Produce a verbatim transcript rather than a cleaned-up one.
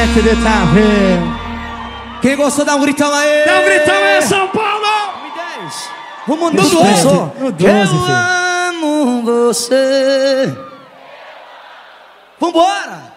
sete de tarde. Quem gostou, dá um gritão aí. Dá um gritão aí, São Paulo. Vamos No no doze, doze. no doze, Eu filho. amo você. Vambora.